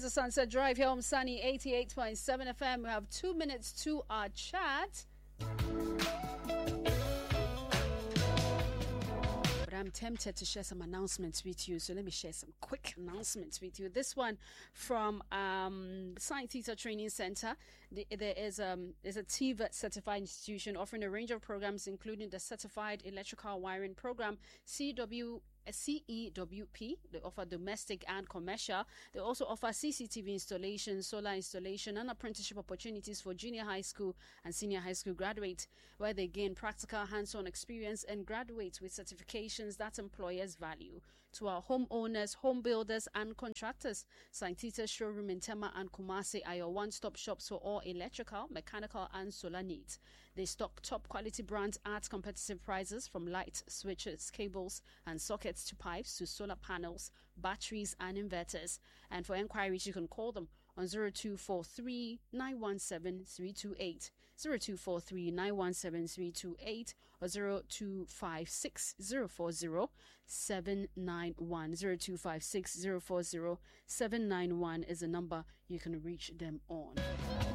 a Sunset Drive here on Sunny 88.7 FM. We have 2 minutes to our chat. But I'm tempted to share some announcements with you. So let me share some quick announcements with you. This one from Science Theater Training Center. There is a TVET certified institution offering a range of programs, including the Certified Electrical Wiring Program, CEWP. They offer domestic and commercial. They also offer CCTV installation, solar installation, and apprenticeship opportunities for junior high school and senior high school graduates, where they gain practical hands-on experience and graduate with certifications that employers value. To our homeowners, home builders, and contractors, St. Tita's showroom in Tema and Kumasi are your one-stop shops for all electrical, mechanical, and solar needs. They stock top quality brands at competitive prices, from light switches, cables, and sockets to pipes to solar panels, batteries, and inverters. And for enquiries, you can call them on 0243 917 328, 0243 917 328, or 0256 040 791. 0256 040 791 is the number you can reach them on.